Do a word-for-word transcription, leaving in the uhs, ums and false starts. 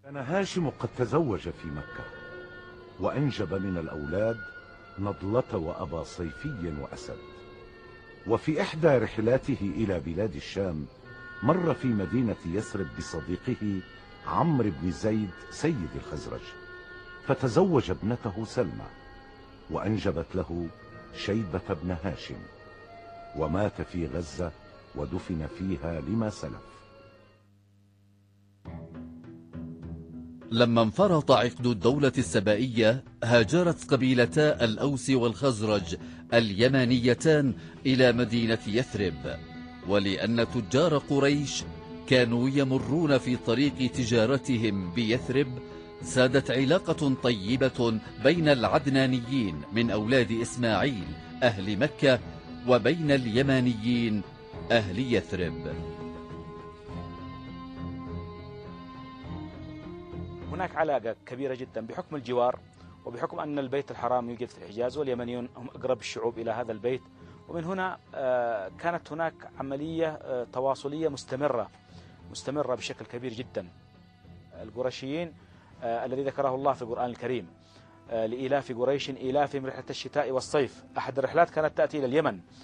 كان هاشم قد تزوج في مكة وأنجب من الأولاد نضلة وأبا صيفي وأسد. وفي إحدى رحلاته إلى بلاد الشام مر في مدينة يثرب بصديقه عمرو بن زيد سيد الخزرج، فتزوج ابنته سلمى وأنجبت له شيبة بن هاشم، ومات في غزة ودفن فيها لما سلف. لما انفرط عقد الدولة السبائية هاجرت قبيلتا الأوس والخزرج اليمانيتان إلى مدينة يثرب، ولأن تجار قريش كانوا يمرون في طريق تجارتهم بيثرب سادت علاقة طيبة بين العدنانيين من أولاد إسماعيل أهل مكة وبين اليمانيين أهل يثرب. هناك علاقة كبيرة جدا بحكم الجوار وبحكم أن البيت الحرام يوجد في الحجاز واليمنيون هم أقرب الشعوب إلى هذا البيت، ومن هنا كانت هناك عملية تواصلية مستمرة مستمرة بشكل كبير جدا. القرشيين الذي ذكره الله في القرآن الكريم لإيلاف قريش إيلافهم رحلة الشتاء والصيف، أحد الرحلات كانت تأتي إلى اليمن